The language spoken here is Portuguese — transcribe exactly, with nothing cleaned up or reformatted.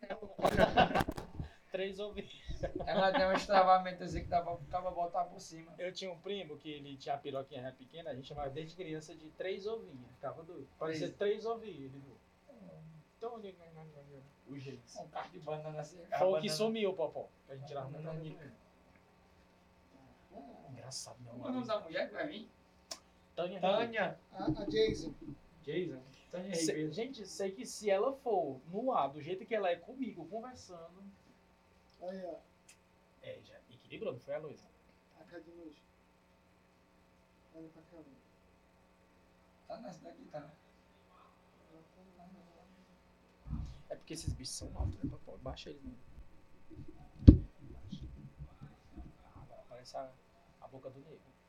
Três ovinhos. Ela tem um estravamento assim que dava pra botar por cima. Eu tinha um primo que ele tinha a piroquinha pequena, a gente chamava desde criança de três ovinhos. Ficava doido. Parecia três ovinhos. Ele então, o jeito. Um carro de banana assim. Foi o que sumiu, Popó. Que a gente tirava na nanica. Engraçado, meu Qual é o nome da mulher que vai vir? Tânia. Tânia. A, a Jason. Jason. Tânia Se- Ribeiro. gente, sei que se ela for no ar, do jeito que ela é comigo, conversando. Aí, ó. É, já equilibrou, não foi a Luísa? A cara de nojo. Olha pra cá, mano. Tá nessa daqui, tá? É porque esses bichos são altos, né, Popó? Baixa eles, né? Agora parece a, a boca do negro.